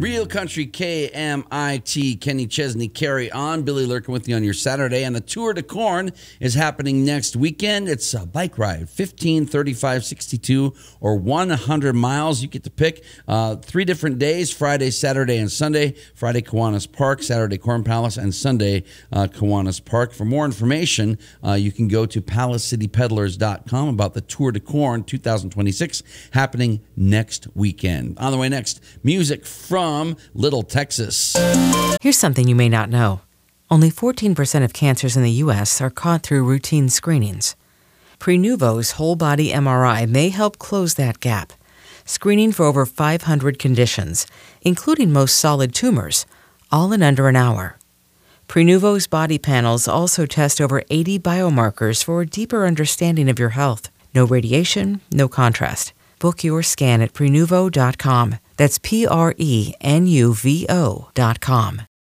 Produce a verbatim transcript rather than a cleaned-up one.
Real Country K M I T, Kenny Chesney, Carry On. Billy Lurkin with you on your Saturday. And the Tour de Corn is happening next weekend. It's a bike ride, fifteen, thirty-five, sixty-two, or one hundred miles. You get to pick uh, three different days, Friday, Saturday, and Sunday. Friday, Kiwanis Park, Saturday, Corn Palace, and Sunday, uh, Kiwanis Park. For more information, uh, you can go to palace city peddlers dot com about the Tour de Corn twenty twenty-six happening next weekend. On the way next, music from From Little Texas. Here's something you may not know. Only fourteen percent of cancers in the U S are caught through routine screenings. Prenuvo's whole-body M R I may help close that gap, screening for over five hundred conditions, including most solid tumors, all in under an hour. Prenuvo's body panels also test over eighty biomarkers for a deeper understanding of your health. No radiation, no contrast. Book your scan at prenuvo dot com. That's P R E N U V O dot com.